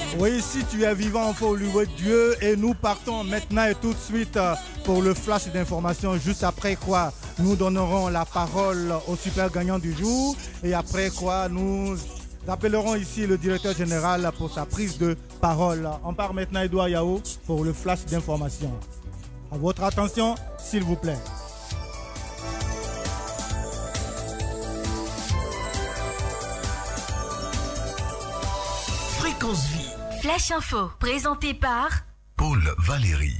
Oui, si tu es vivant, il faut louer Dieu. Et nous partons maintenant et tout de suite pour le flash d'information. Juste après quoi, nous donnerons la parole au super gagnant du jour. Et après quoi, nous appellerons ici le directeur général pour sa prise de parole. On part maintenant, Edouard Yao, pour le flash d'information. À votre attention, s'il vous plaît. Fréquence Vie. Flash Info, présenté par Paul Valéry.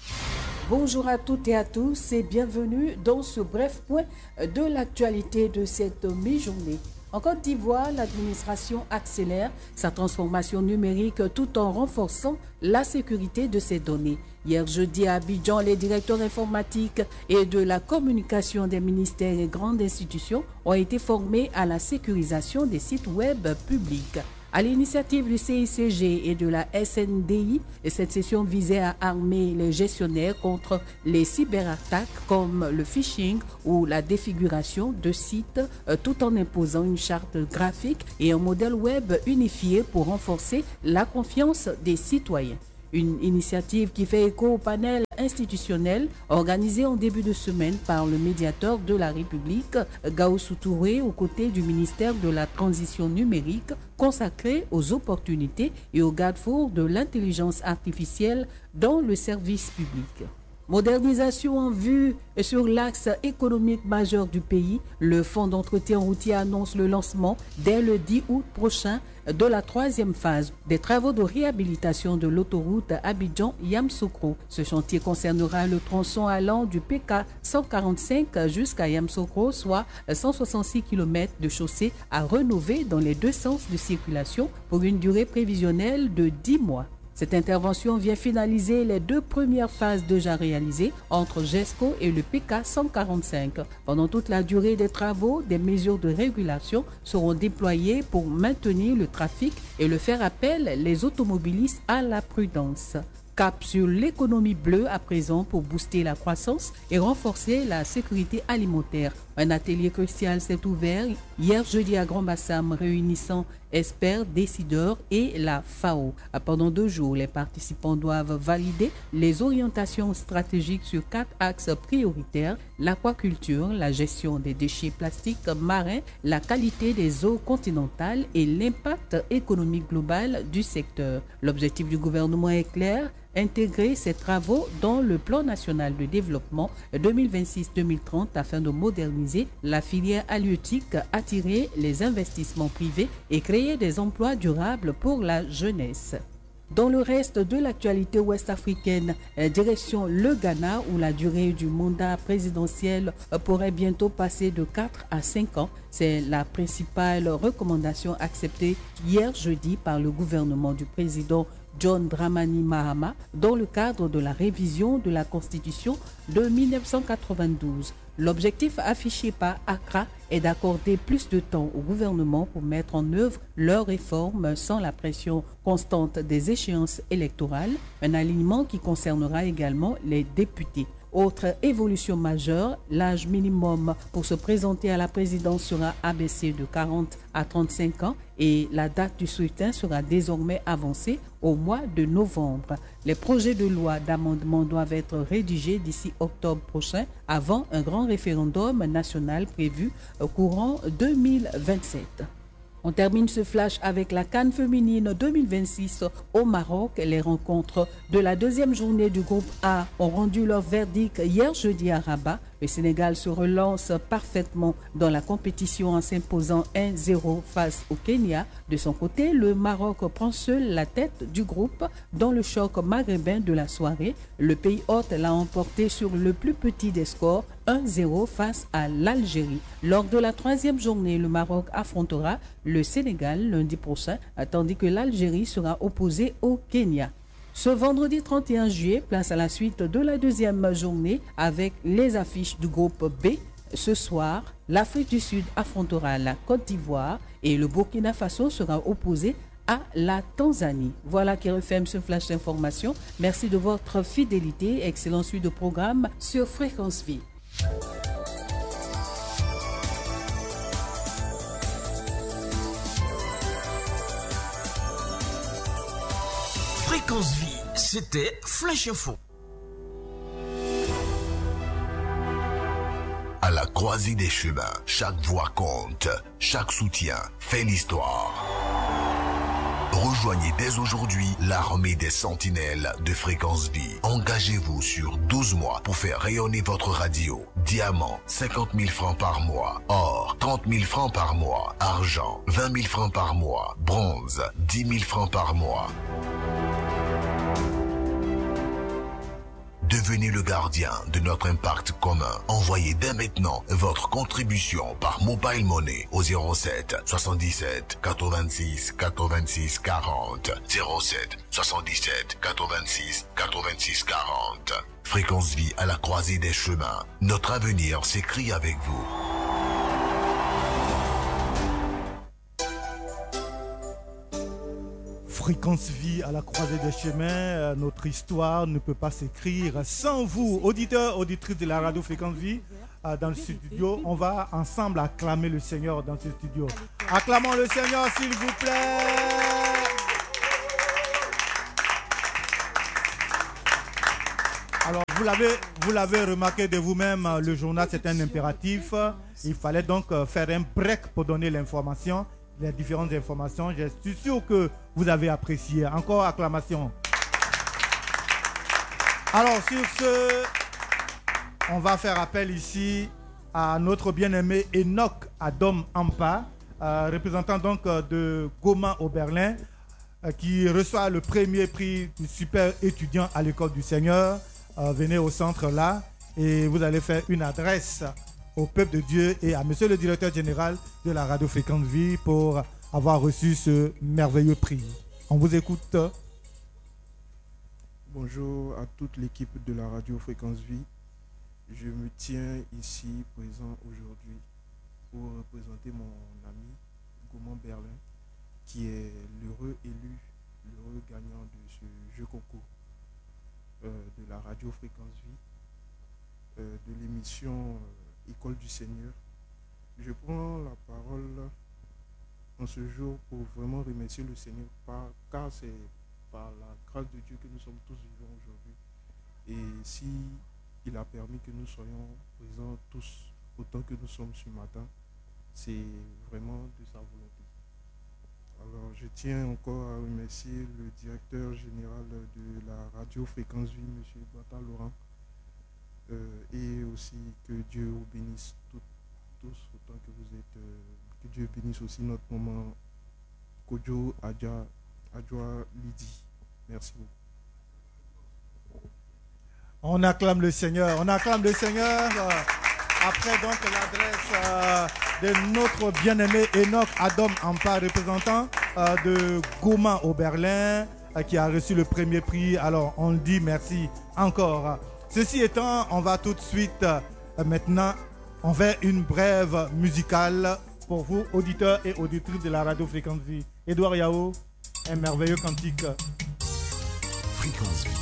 Bonjour à toutes et à tous et bienvenue dans ce bref point de l'actualité de cette mi-journée. En Côte d'Ivoire, l'administration accélère sa transformation numérique tout en renforçant la sécurité de ses données. Hier jeudi à Abidjan, les directeurs informatiques et de la communication des ministères et grandes institutions ont été formés à la sécurisation des sites web publics. À l'initiative du CICG et de la SNDI, cette session visait à armer les gestionnaires contre les cyberattaques comme le phishing ou la défiguration de sites, tout en imposant une charte graphique et un modèle web unifié pour renforcer la confiance des citoyens. Une initiative qui fait écho au panel institutionnel organisé en début de semaine par le médiateur de la République, Gaoussou Touré, aux côtés du ministère de la Transition numérique, consacré aux opportunités et aux garde-fous de l'intelligence artificielle dans le service public. Modernisation en vue sur l'axe économique majeur du pays, le Fonds d'entretien routier annonce le lancement dès le 10 août prochain de la troisième phase des travaux de réhabilitation de l'autoroute Abidjan-Yamsoukro. Ce chantier concernera le tronçon allant du PK 145 jusqu'à Yamsoukro, soit 166 km de chaussée à rénover dans les deux sens de circulation pour une durée prévisionnelle de 10 mois. Cette intervention vient finaliser les deux premières phases déjà réalisées entre GESCO et le PK 145. Pendant toute la durée des travaux, des mesures de régulation seront déployées pour maintenir le trafic et le faire appel les automobilistes à la prudence. Cap sur l'économie bleue à présent pour booster la croissance et renforcer la sécurité alimentaire. Un atelier crucial s'est ouvert hier jeudi à Grand-Bassam réunissant experts, décideurs et la FAO. Pendant 2 jours, les participants doivent valider les orientations stratégiques sur 4 axes prioritaires: l'aquaculture, la gestion des déchets plastiques marins, la qualité des eaux continentales et l'impact économique global du secteur. L'objectif du gouvernement est clair: intégrer ces travaux dans le plan national de développement 2026-2030 afin de moderniser la filière halieutique, attirer les investissements privés et créer des emplois durables pour la jeunesse. Dans le reste de l'actualité ouest-africaine, direction le Ghana où la durée du mandat présidentiel pourrait bientôt passer de 4 à 5 ans. C'est la principale recommandation acceptée hier jeudi par le gouvernement du président John Dramani Mahama dans le cadre de la révision de la Constitution de 1992. L'objectif affiché par Accra est d'accorder plus de temps au gouvernement pour mettre en œuvre leurs réformes sans la pression constante des échéances électorales, un alignement qui concernera également les députés. Autre évolution majeure, l'âge minimum pour se présenter à la présidence sera abaissé de 40 à 35 ans et la date du scrutin sera désormais avancée au mois de novembre. Les projets de loi d'amendement doivent être rédigés d'ici octobre prochain avant un grand référendum national prévu au courant 2027. On termine ce flash avec la CAN féminine 2026 au Maroc. Les rencontres de la deuxième journée du groupe A ont rendu leur verdict hier jeudi à Rabat. Le Sénégal se relance parfaitement dans la compétition en s'imposant 1-0 face au Kenya. De son côté, le Maroc prend seul la tête du groupe dans le choc maghrébin de la soirée. Le pays hôte l'a emporté sur le plus petit des scores, 1-0 face à l'Algérie. Lors de la troisième journée, le Maroc affrontera le Sénégal lundi prochain, tandis que l'Algérie sera opposée au Kenya. Ce vendredi 31 juillet, place à la suite de la deuxième journée avec les affiches du groupe B. Ce soir, l'Afrique du Sud affrontera la Côte d'Ivoire et le Burkina Faso sera opposé à la Tanzanie. Voilà qui referme ce flash d'information. Merci de votre fidélité. Excellent suite de programme sur Fréquence Vie. Fréquence Vie, c'était Flash Info. À la croisée des chemins, chaque voix compte, chaque soutien fait l'histoire. Rejoignez dès aujourd'hui l'armée des sentinelles de Fréquence Vie. Engagez-vous sur 12 mois pour faire rayonner votre radio. Diamant, 50 000 francs par mois. Or, 30 000 francs par mois. Argent, 20 000 francs par mois. Bronze, 10 000 francs par mois. Devenez le gardien de notre impact commun. Envoyez dès maintenant votre contribution par Mobile Money au 07 77 86 86 40. 07 77 86 86 40. Fréquence Vie à la croisée des chemins. Notre avenir s'écrit avec vous. Fréquence Vie à la croisée des chemins, notre histoire ne peut pas s'écrire sans vous, auditeurs, auditrices de la radio Fréquence Vie. Dans le studio, on va ensemble acclamer le Seigneur dans ce studio. Acclamons le Seigneur, s'il vous plaît. Alors, vous l'avez remarqué de vous-même, le journal c'est un impératif. Il fallait donc faire un break pour donner l'information. Les différentes informations. Je suis sûr que vous avez apprécié. Encore acclamation. Alors, sur ce, on va faire appel ici à notre bien-aimé Enoch Adom Ampa, représentant donc de Goma au Berlin, qui reçoit le premier prix du super étudiant à l'école du Seigneur. Venez au centre là et vous allez faire une adresse au peuple de Dieu et à monsieur le directeur général de la radio Fréquence Vie pour avoir reçu ce merveilleux prix. On vous écoute. Bonjour à toute l'équipe de la radio Fréquence Vie. Je me tiens ici présent aujourd'hui pour représenter mon ami Gaumont Berlin qui est l'heureux élu, l'heureux gagnant de ce jeu concours de la radio Fréquence Vie, de l'émission École du Seigneur. Je prends la parole en ce jour pour vraiment remercier le Seigneur car c'est par la grâce de Dieu que nous sommes tous vivants aujourd'hui. Et si il a permis que nous soyons présents tous autant que nous sommes ce matin, c'est vraiment de sa volonté. Alors je tiens encore à remercier le directeur général de la radio Fréquence Vie, M. Bata Laurent, et aussi que Dieu vous bénisse tous autant que vous êtes, que Dieu bénisse aussi notre maman Kojo Adjoa Lydie. Merci beaucoup. On acclame le Seigneur, Après donc l'adresse de notre bien-aimé Enoch Adom Ampa, représentant de Goma au Berlin, qui a reçu le premier prix. Alors on dit merci encore. Ceci étant, on va tout de suite maintenant envers une brève musicale pour vous, auditeurs et auditrices de la radio Fréquence Vie. Edouard Yao, un merveilleux cantique. Fréquence Vie.